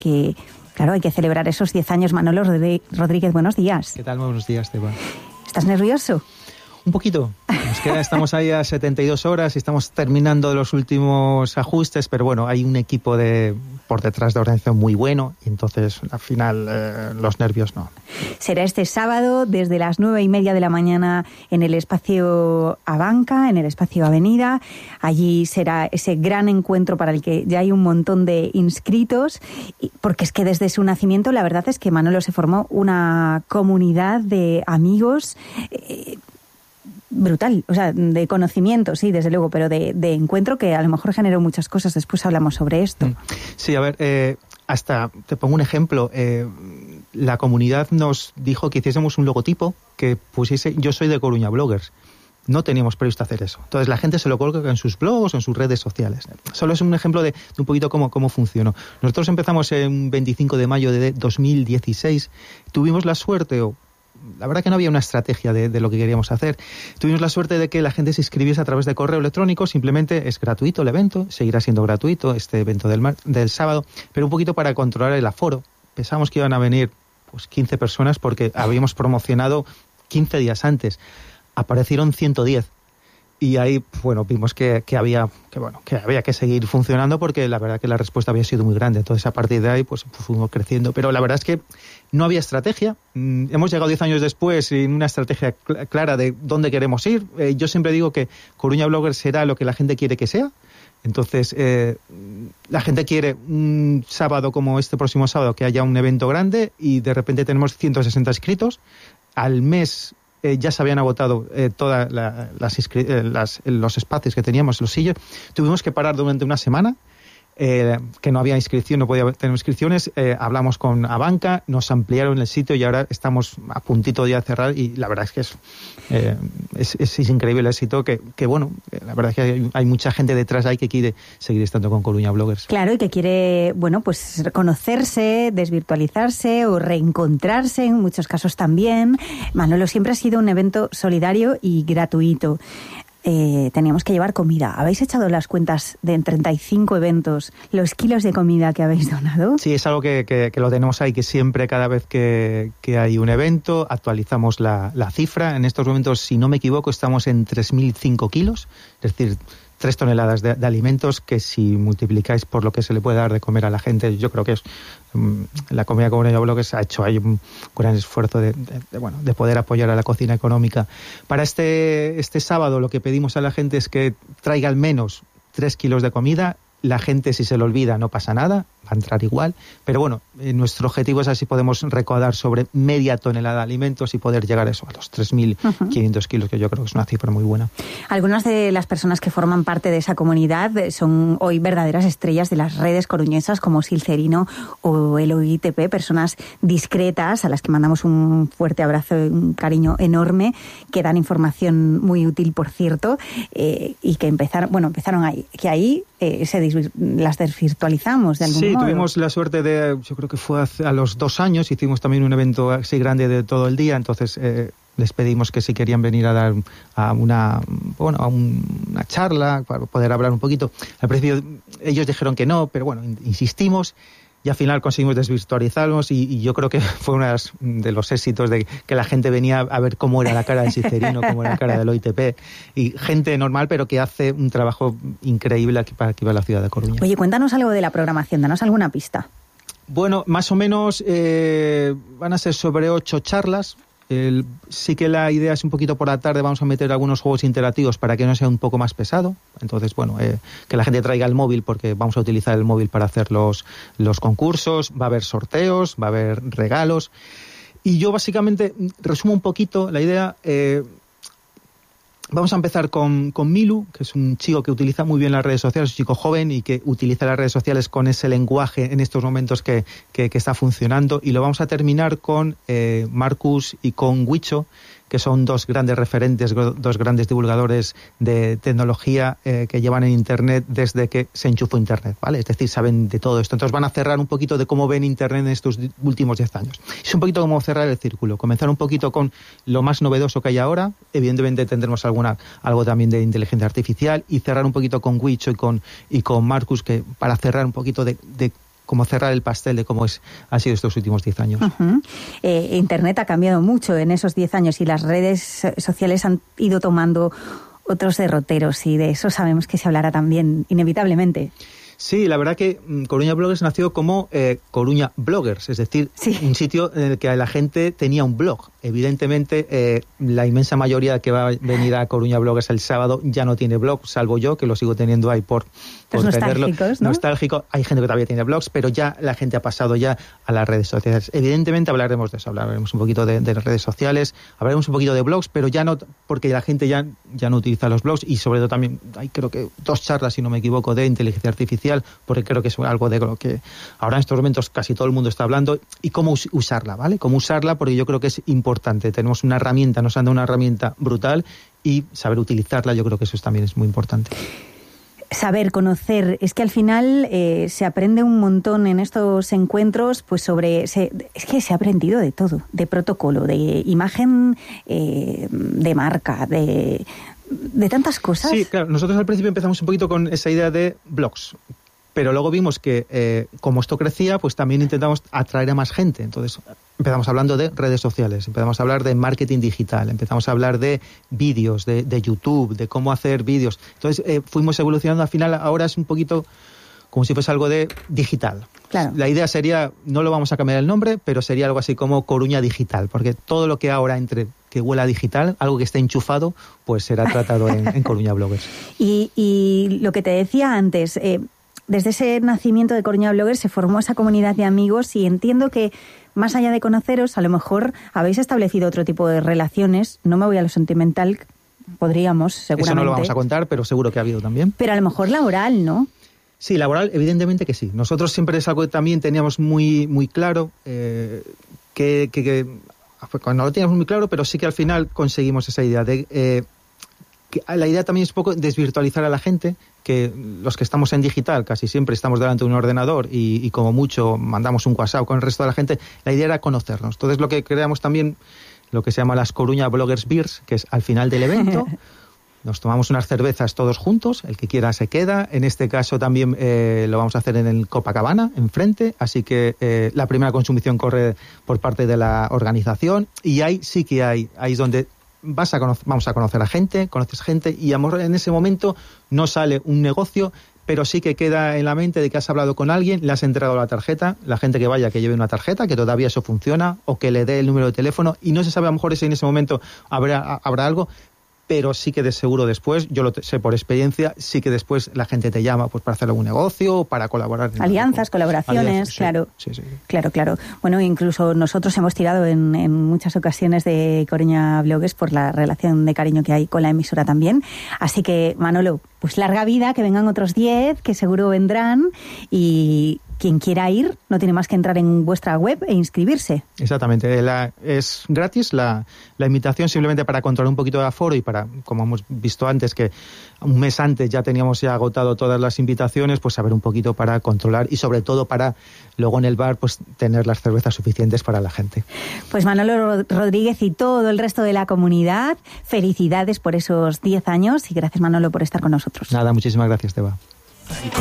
que, claro, hay que celebrar esos 10 años. Manolo Rodríguez, buenos días. ¿Qué tal? Muy buenos días, Esteban. ¿Estás nervioso? Un poquito. Estamos ahí a 72 horas y estamos terminando los últimos ajustes, pero bueno, hay un equipo por detrás de organización muy bueno y entonces al final los nervios no. Será este sábado desde las 9:30 de la mañana en el espacio Abanca, en el espacio Avenida. Allí será ese gran encuentro para el que ya hay un montón de inscritos, porque es que desde su nacimiento la verdad es que Manolo se formó una comunidad de amigos brutal, o sea, de conocimiento, sí, desde luego, pero de encuentro que a lo mejor generó muchas cosas. Después hablamos sobre esto. Sí, a ver, hasta te pongo un ejemplo. La comunidad nos dijo que hiciésemos un logotipo que pusiese "Yo soy de Coruña Bloggers". No teníamos previsto hacer eso. Entonces la gente se lo coloca en sus blogs o en sus redes sociales. Solo es un ejemplo de un poquito cómo funcionó. Nosotros empezamos en 25 de mayo de 2016. Tuvimos la suerte, la verdad que no había una estrategia de lo que queríamos hacer. Tuvimos la suerte de que la gente se inscribiese a través de correo electrónico. Simplemente es gratuito el evento, seguirá siendo gratuito este evento del sábado, pero un poquito para controlar el aforo. Pensamos que iban a venir 15 personas porque habíamos promocionado 15 días antes. Aparecieron 110. Y ahí, vimos que había que seguir funcionando porque la verdad que la respuesta había sido muy grande. Entonces, a partir de ahí, fuimos creciendo. Pero la verdad es que no había estrategia. Hemos llegado 10 años después sin una estrategia clara de dónde queremos ir. Yo siempre digo que Coruña Bloggers será lo que la gente quiere que sea. Entonces, la gente quiere un sábado como este próximo sábado que haya un evento grande y de repente tenemos 160 inscritos. Al mes ya se habían agotado todos los espacios que teníamos, los sillos. Tuvimos que parar durante una semana, que no había inscripción, no podía tener inscripciones. Hablamos con Abanca, nos ampliaron el sitio y ahora estamos a puntito de cerrar y la verdad es que es increíble el éxito la verdad es que hay mucha gente detrás ahí que quiere seguir estando con Coruña Bloggers. Claro, y que quiere, reconocerse, desvirtualizarse o reencontrarse en muchos casos también. Manolo, siempre ha sido un evento solidario y gratuito. Teníamos que llevar comida. ¿Habéis echado las cuentas de en 35 eventos los kilos de comida que habéis donado? Sí, es algo que lo tenemos ahí, que siempre, cada vez que hay un evento, actualizamos la cifra. En estos momentos, si no me equivoco, estamos en 3.005 kilos, es decir, 3 toneladas de alimentos que si multiplicáis por lo que se le puede dar de comer a la gente, yo creo que es la comida Coruña Bloggers ha hecho ahí un gran esfuerzo de poder apoyar a la cocina económica. Para este sábado lo que pedimos a la gente es que traiga al menos 3 kilos de comida. La gente, si se lo olvida, no pasa nada, va a entrar igual. Pero nuestro objetivo es así podemos recaudar sobre media tonelada de alimentos y poder llegar a los 3.500 kilos, que yo creo que es una cifra muy buena. Algunas de las personas que forman parte de esa comunidad son hoy verdaderas estrellas de las redes coruñesas, como Silcerino o Eloy ITP, personas discretas a las que mandamos un fuerte abrazo y un cariño enorme, que dan información muy útil, por cierto, y que empezaron ahí, que ahí las desvirtualizamos de algún modo. Sí, tuvimos la suerte yo creo que fue a los 2 años, hicimos también un evento así grande de todo el día, entonces les pedimos que si querían venir a dar a una charla, para poder hablar un poquito. Al principio ellos dijeron que no, pero insistimos. Y al final conseguimos desvirtualizarlos y yo creo que fue uno de los éxitos de que la gente venía a ver cómo era la cara de Silcerino, cómo era la cara del OITP. Y gente normal, pero que hace un trabajo increíble aquí para la ciudad de Coruña. Oye, cuéntanos algo de la programación, danos alguna pista. Más o menos van a ser sobre 8 charlas. Sí que la idea es un poquito por la tarde, vamos a meter algunos juegos interactivos para que no sea un poco más pesado. Entonces, que la gente traiga el móvil porque vamos a utilizar el móvil para hacer los concursos, va a haber sorteos, va a haber regalos. Y yo básicamente resumo un poquito la idea. Vamos a empezar con Milu, que es un chico que utiliza muy bien las redes sociales, un chico joven y que utiliza las redes sociales con ese lenguaje en estos momentos que está funcionando. Y lo vamos a terminar con Marcus y con Huicho, que son 2 grandes referentes, 2 grandes divulgadores de tecnología que llevan en Internet desde que se enchufó Internet, ¿vale? Es decir, saben de todo esto. Entonces van a cerrar un poquito de cómo ven Internet en estos últimos 10 años. Es un poquito como cerrar el círculo, comenzar un poquito con lo más novedoso que hay ahora. Evidentemente tendremos algo también de inteligencia artificial y cerrar un poquito con Huicho y con Marcus, que para cerrar un poquito de como cerrar el pastel de cómo ha sido estos últimos 10 años. Uh-huh. Internet ha cambiado mucho en esos 10 años y las redes sociales han ido tomando otros derroteros, y de eso sabemos que se hablará también inevitablemente. Sí, la verdad que Coruña Bloggers nació como Coruña Bloggers, es decir, un sitio en el que la gente tenía un blog. Evidentemente, la inmensa mayoría que va a venir a Coruña Bloggers el sábado ya no tiene blog, salvo yo, que lo sigo teniendo ahí por tenerlo. Nostálgicos, ¿no? Nostálgico. Hay gente que todavía tiene blogs, pero ya la gente ha pasado ya a las redes sociales. Evidentemente hablaremos de eso, hablaremos un poquito de las redes sociales, hablaremos un poquito de blogs, pero ya no, porque la gente ya no utiliza los blogs, y sobre todo también hay, creo que 2 charlas, si no me equivoco, de inteligencia artificial, porque creo que es algo de lo que ahora en estos momentos casi todo el mundo está hablando, y cómo usarla, ¿vale? Cómo usarla, porque yo creo que es importante. Tenemos una herramienta, nos han dado una herramienta brutal, y saber utilizarla, yo creo que eso también es muy importante. Saber, conocer, es que al final se aprende un montón en estos encuentros, pues es que se ha aprendido de todo, de protocolo, de imagen, de marca, de tantas cosas. Sí, claro, nosotros al principio empezamos un poquito con esa idea de blogs, pero luego vimos que como esto crecía, pues también intentamos atraer a más gente. Entonces empezamos hablando de redes sociales, empezamos a hablar de marketing digital, empezamos a hablar de vídeos, de YouTube, de cómo hacer vídeos. Entonces fuimos evolucionando. Al final ahora es un poquito como si fuese algo de digital. Claro. La idea sería, no lo vamos a cambiar el nombre, pero sería algo así como Coruña Digital, porque todo lo que ahora entre que huela digital, algo que esté enchufado, pues será tratado en Coruña Bloggers. Y lo que te decía antes, desde ese nacimiento de Coruña Bloggers se formó esa comunidad de amigos, y entiendo que más allá de conoceros, a lo mejor habéis establecido otro tipo de relaciones. No me voy a lo sentimental, podríamos, seguramente. Eso no lo vamos a contar, pero seguro que ha habido también. Pero a lo mejor laboral, ¿no? Sí, laboral, evidentemente que sí. Nosotros siempre es algo que también teníamos muy, muy claro, que no lo teníamos muy claro, pero sí que al final conseguimos esa idea de... que la idea también es un poco desvirtualizar a la gente, que los que estamos en digital casi siempre estamos delante de un ordenador y como mucho mandamos un WhatsApp con el resto de la gente. La idea era conocernos. Entonces lo que creamos también, lo que se llama las Coruña Bloggers Beers, que es al final del evento, nos tomamos unas cervezas todos juntos, el que quiera se queda. En este caso también lo vamos a hacer en el Copacabana, enfrente, así que la primera consumición corre por parte de la organización, y ahí sí que ahí es donde vamos a conocer a gente, conoces gente, y en ese momento no sale un negocio, pero sí que queda en la mente de que has hablado con alguien, le has entregado la tarjeta, la gente que vaya que lleve una tarjeta, que todavía eso funciona, o que le dé el número de teléfono, y no se sabe, a lo mejor en ese momento habrá algo, pero sí que de seguro después, yo lo sé por experiencia, sí que después la gente te llama pues para hacer algún negocio, para colaborar. Alianzas, colaboraciones, sí, claro. Sí. Claro. Bueno, incluso nosotros hemos tirado en muchas ocasiones de Coruña Bloggers por la relación de cariño que hay con la emisora también. Así que, Manolo, pues larga vida, que vengan otros 10, que seguro vendrán, y quien quiera ir no tiene más que entrar en vuestra web e inscribirse. Exactamente, es gratis la invitación, simplemente para controlar un poquito de aforo, y para, como hemos visto antes, que un mes antes ya teníamos agotado todas las invitaciones, pues saber un poquito para controlar, y sobre todo para luego en el bar pues tener las cervezas suficientes para la gente. Pues Manolo Rodríguez y todo el resto de la comunidad, felicidades por esos 10 años, y gracias, Manolo, por estar con nosotros. Nada, muchísimas gracias, Teba.